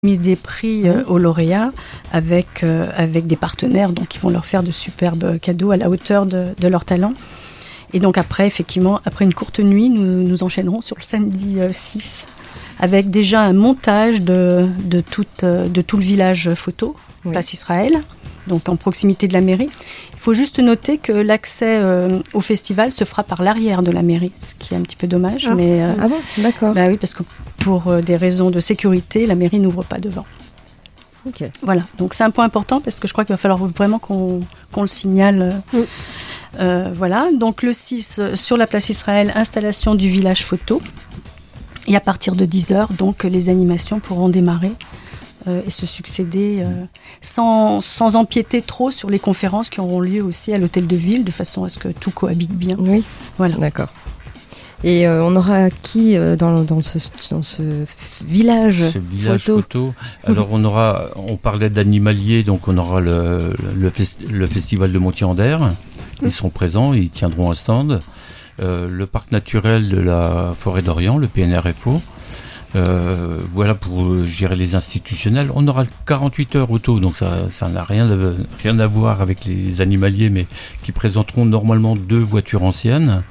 mise des prix aux lauréats avec des partenaires donc qui vont leur faire de superbes cadeaux à la hauteur de leur talent. Et donc après, effectivement, après une courte nuit, nous enchaînerons sur le samedi 6 avec déjà un montage de tout le village photo, Place Israël, donc en proximité de la mairie. Il faut juste noter que l'accès au festival se fera par l'arrière de la mairie, ce qui est un petit peu dommage. Ah bon, d'accord. Bah oui, parce que pour des raisons de sécurité, la mairie n'ouvre pas devant. Ok. Voilà, donc c'est un point important parce que je crois qu'il va falloir vraiment qu'on le signale. Voilà, donc le 6, sur la Place Israël, installation du village photo. Et à partir de 10h, donc les animations pourront démarrer et se succéder sans empiéter trop sur les conférences qui auront lieu aussi à l'hôtel de ville, de façon à ce que tout cohabite bien. Oui, voilà. D'accord. Et on aura qui dans ce village photo. Alors on parlait d'animalier, donc on aura le festival de Montier-en-Der. Ils seront présents, ils tiendront un stand. Le parc naturel de la Forêt d'Orient, le PNRFO. Voilà pour gérer les institutionnels. On aura 48 heures auto, donc ça n'a rien à voir avec les animaliers, mais qui présenteront normalement 2 voitures anciennes.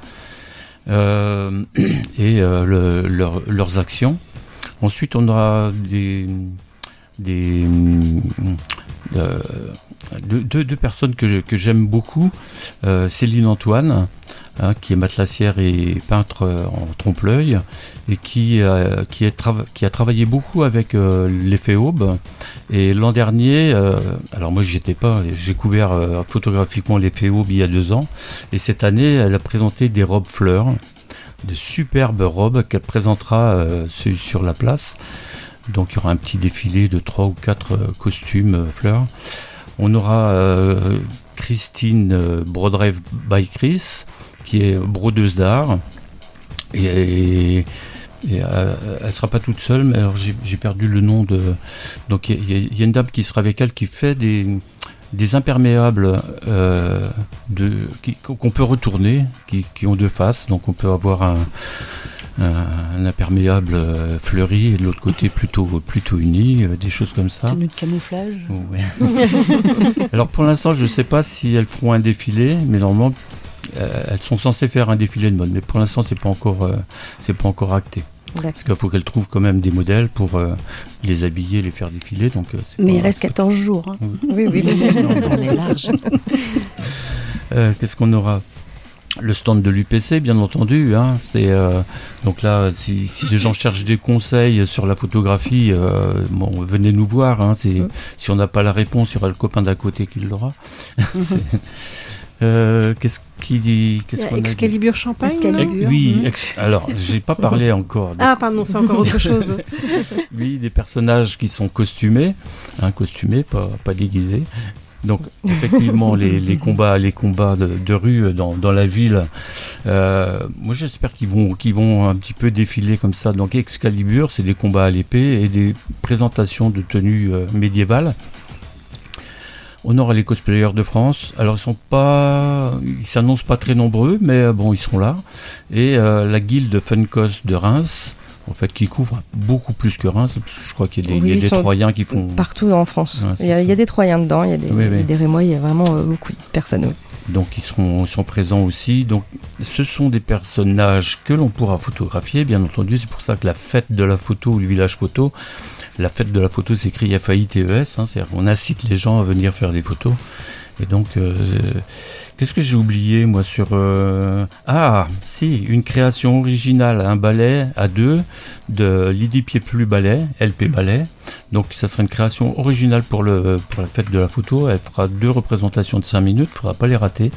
Et leurs actions. Ensuite, on aura deux personnes que j'aime beaucoup. Céline Antoine, qui est matelassière et peintre en trompe-l'œil, et qui a travaillé beaucoup avec l'effet Aube. Et l'an dernier, alors moi j'y étais pas, j'ai couvert photographiquement l'effet Aube il y a 2 ans, et cette année elle a présenté des robes fleurs, de superbes robes qu'elle présentera sur la place. Donc il y aura un petit défilé de 3 ou 4 costumes fleurs. On aura Christine Brodrev by Chris, qui est brodeuse d'art, et elle sera pas toute seule, mais alors j'ai perdu le nom de. Donc il y a une dame qui sera avec elle, qui fait des imperméables qu'on peut retourner, qui ont 2 faces. Donc on peut avoir un imperméable fleuri et de l'autre côté plutôt uni, des choses comme ça. Tenue de camouflage. Ouais. Alors pour l'instant, je ne sais pas si elles feront un défilé, mais normalement elles sont censées faire un défilé de mode, mais pour l'instant c'est pas encore acté. D'accord. Parce qu'il faut qu'elles trouvent quand même des modèles pour les habiller, les faire défiler. Donc, mais il reste 14 jours. Hein. Oui, on est large. Qu'est-ce qu'on aura ? Le stand de l'UPC, bien entendu. Donc là, si les gens cherchent des conseils sur la photographie, venez nous voir. Si on n'a pas la réponse, il y aura le copain d'à côté qui l'aura. Qu'est-ce qu'on a Excalibur Champagne. Oui, alors j'ai pas parlé encore. Ah pardon, c'est encore autre chose. Oui, des personnages qui sont costumés, pas déguisés. Donc effectivement les combats de rue dans la ville, moi j'espère qu'ils vont un petit peu défiler comme ça. Donc Excalibur, c'est des combats à l'épée et des présentations de tenues médiévales. On aura les cosplayers de France. Alors ils s'annoncent pas très nombreux, mais bon, ils seront là. Et la guilde Funkos de Reims, en fait, qui couvre beaucoup plus que Reims, parce que je crois qu'il y a des Troyens qui font partout en France. Ouais, il y a des Troyens dedans, il y a des Rémois, il y a vraiment beaucoup de personnes. Oui. Donc ils sont présents aussi. Donc ce sont des personnages que l'on pourra photographier, bien entendu. C'est pour ça que la fête de la photo ou le village photo. La fête de la photo s'écrit FAITES, c'est-à-dire qu'on incite les gens à venir faire des photos. Et donc, qu'est-ce que j'ai oublié, moi, une création originale, un ballet à 2 de Lydie Pieplu Ballet, LP Ballet. Donc, ça sera une création originale pour la fête de la photo. Elle fera 2 représentations de 5 minutes, il ne faudra pas les rater.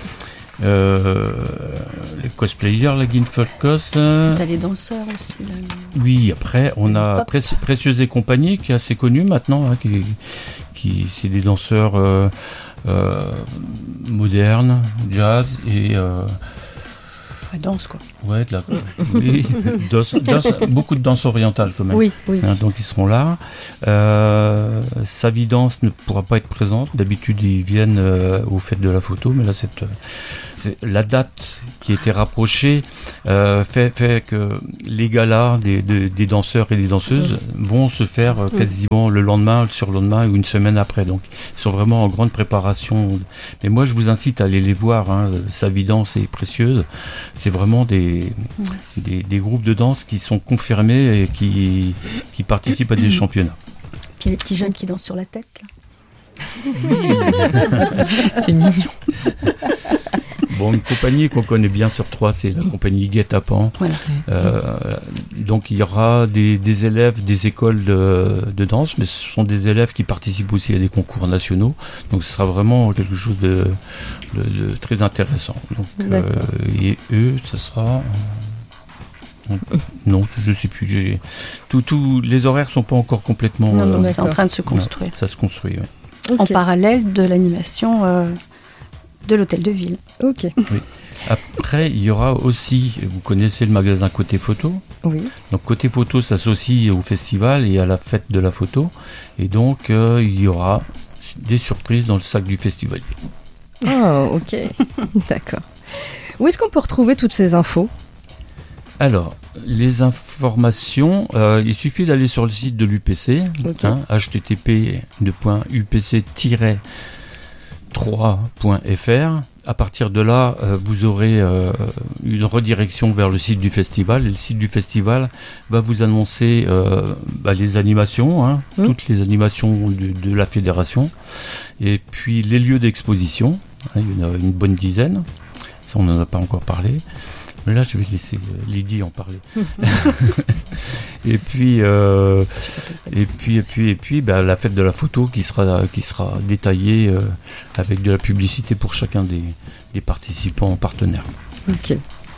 Les cosplayers, la Guilde Funkos. T'as les danseurs aussi. Là. Oui, après on a Précieuse et compagnie qui est assez connue maintenant, qui c'est des danseurs modernes, jazz et La danse, quoi. Ouais, oui, beaucoup de danse orientale quand même. Oui. Donc ils seront là. Savidance ne pourra pas être présente. D'habitude ils viennent aux fêtes de la photo, mais là c'est la date qui était rapprochée fait que les galas des danseurs et des danseuses vont se faire quasiment le lendemain, le surlendemain ou une semaine après. Donc ils sont vraiment en grande préparation. Mais moi je vous incite à aller les voir. Savidance et Précieuse, c'est vraiment des groupes de danse qui sont confirmés et qui participent à des championnats. Puis les petits jeunes qui dansent sur la tête, là. C'est mignon. Bon, une compagnie qu'on connaît bien sur Troyes, c'est la compagnie Guet-Apens. Voilà. Donc il y aura des élèves des écoles de danse, mais ce sont des élèves qui participent aussi à des concours nationaux. Donc ce sera vraiment quelque chose de très intéressant. Donc, et eux, ce sera... Non, je ne sais plus. Les horaires ne sont pas encore complètement... Non, c'est en train de se construire. Non, ça se construit, oui. En parallèle de l'animation de l'hôtel de ville. Ok. Oui. Après, il y aura aussi, vous connaissez le magasin Côté Photo. Oui. Donc Côté Photo s'associe au festival et à la fête de la photo. Et donc, il y aura des surprises dans le sac du festivalier. Ah, ok. D'accord. Où est-ce qu'on peut retrouver toutes ces infos ? Alors, les informations, il suffit d'aller sur le site de l'UPC, http://upc-3.fr. À partir de là, vous aurez une redirection vers le site du festival. Et le site du festival va vous annoncer les animations, toutes les animations de la fédération. Et puis les lieux d'exposition, il y en a une bonne dizaine. Ça, on n'en a pas encore parlé. Mais là, je vais laisser Lydie en parler. et puis, la fête de la photo qui sera détaillée avec de la publicité pour chacun des participants partenaires. Ok.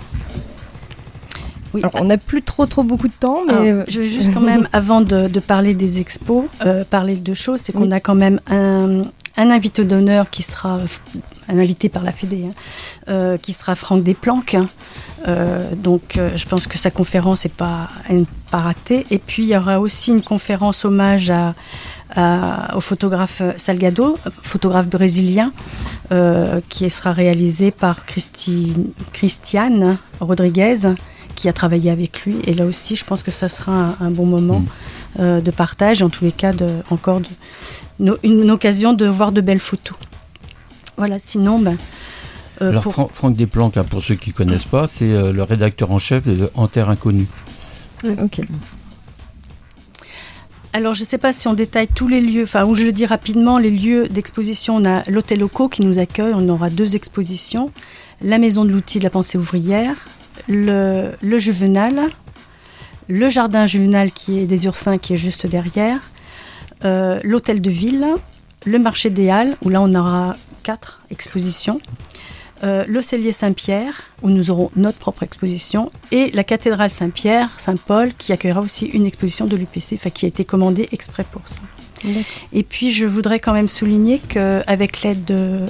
Oui. Alors, on n'a plus trop beaucoup de temps, mais... Alors, je veux juste quand même, avant de parler des expos, parler de deux choses. C'est qu'on a quand même un invité d'honneur qui sera... un invité par la Fédé, qui sera Franck Desplanques. Donc, je pense que sa conférence n'est pas ratée. Et puis, il y aura aussi une conférence hommage au photographe Salgado, photographe brésilien, qui sera réalisée par Christiane Rodriguez, qui a travaillé avec lui. Et là aussi, je pense que ça sera un bon moment de partage. En tous les cas, une occasion de voir de belles photos. Voilà, sinon... Alors Franck Desplanques, pour ceux qui ne connaissent pas, c'est le rédacteur en chef de En Terre Inconnue. Ok. Alors je ne sais pas si on détaille tous les lieux, ou je le dis rapidement, les lieux d'exposition. On a l'Hôtel Loco qui nous accueille, on aura 2 expositions. La Maison de l'Outil de la Pensée Ouvrière, le Juvenal, le Jardin Juvenal qui est des Ursins qui est juste derrière, l'Hôtel de Ville, le Marché des Halles, où là on aura 4 expositions, le Cellier Saint-Pierre, où nous aurons notre propre exposition, et la cathédrale Saint-Pierre, Saint-Paul, qui accueillera aussi une exposition de l'UPC, qui a été commandée exprès pour ça. D'accord. Et puis je voudrais quand même souligner qu'avec l'aide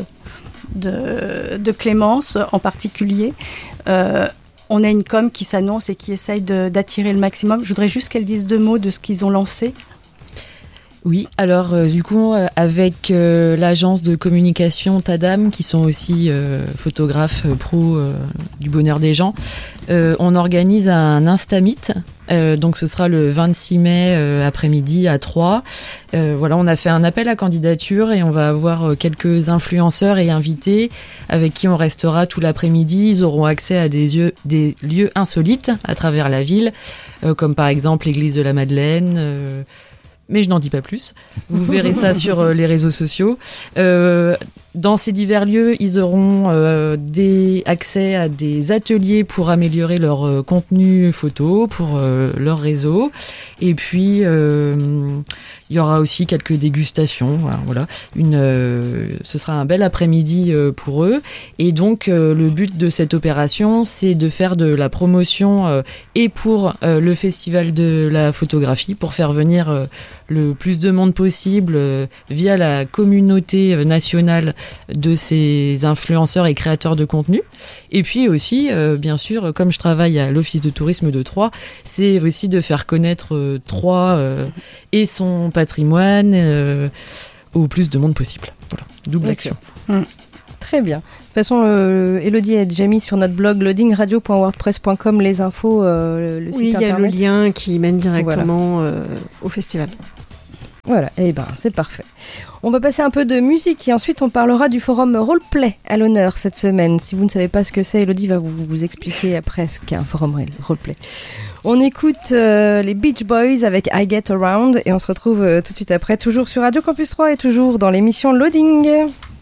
de Clémence en particulier, on a une com qui s'annonce et qui essaye d'attirer le maximum. Je voudrais juste qu'elle dise 2 mots de ce qu'ils ont lancé. Oui, alors du coup, avec l'agence de communication Tadam, qui sont aussi photographes pro du bonheur des gens, on organise un Instamit. Donc ce sera le 26 mai après-midi à Troyes. Voilà, on a fait un appel à candidature et on va avoir quelques influenceurs et invités avec qui on restera tout l'après-midi. Ils auront accès à des lieux insolites à travers la ville, comme par exemple l'église de la Madeleine. Mais je n'en dis pas plus. Vous verrez ça sur les réseaux sociaux. Dans ces divers lieux, ils auront accès à des ateliers pour améliorer leur contenu photo, pour leur réseau. Et puis, il Il y aura aussi quelques dégustations. Voilà. Ce sera un bel après-midi pour eux. Et donc, le but de cette opération, c'est de faire de la promotion et pour le festival de la photographie, pour faire venir le plus de monde possible via la communauté nationale de ces influenceurs et créateurs de contenu. Et puis aussi, bien sûr, comme je travaille à l'Office de tourisme de Troyes, c'est aussi de faire connaître Troyes et son patrimoine au plus de monde possible. Voilà, double action. Très bien. De toute façon, Elodie a déjà mis sur notre blog loadingradio.wordpress.com les infos, le site internet. Oui, il y a le lien qui mène directement au festival. Voilà, et c'est parfait. On va passer un peu de musique et ensuite on parlera du forum Roleplay à l'honneur cette semaine. Si vous ne savez pas ce que c'est, Elodie va vous expliquer après ce qu'est un forum Roleplay. On écoute les Beach Boys avec I Get Around et on se retrouve tout de suite après, toujours sur Radio Campus 3 et toujours dans l'émission Loading.